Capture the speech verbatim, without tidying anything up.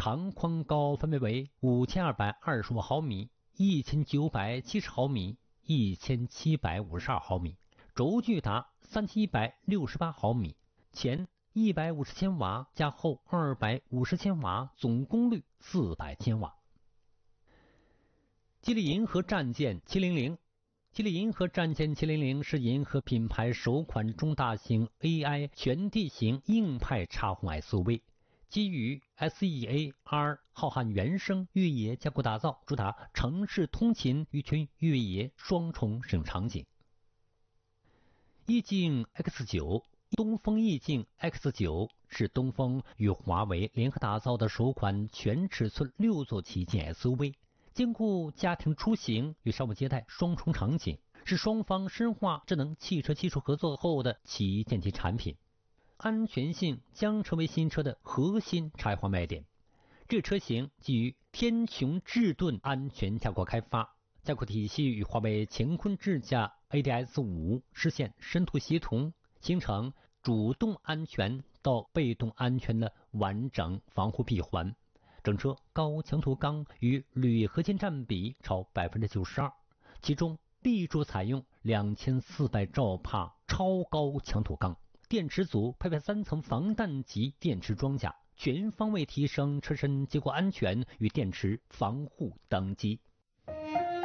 长宽高分别为五千二百二十五毫米、一千九百七十毫米、一千七百五十二毫米，轴距达三千一百六十八毫米，前一百五十千瓦加后二百五十千瓦，总功率四百千瓦。吉利银河战舰七零零，吉利银河战舰七零零是银河品牌首款中大型 A I 全地形硬派插混 S U V， 基于 S E A R 浩瀚原生越野架构打造，主打城市通勤与全越野双重使用场景。翼境 X 九， 东风翼境 X 九 是东风与华为联合打造的首款全尺寸六座旗舰 S U V， 兼顾家庭出行与商务接待双重场景，是双方深化智能汽车技术合作后的旗舰级产品。安全性将成为新车的核心差异化卖点。这车型基于天穹智盾安全架构开发，架构体系与华为乾坤智驾 A D S 五 实现深度协同，形成主动安全到被动安全的完整防护闭环。整车高强度钢与铝合金占比超 百分之九十二， 其中立柱采用两千四百兆帕超高强度钢，电池组配备三层防弹级电池装甲，全方位提升车身结构安全与电池防护等级。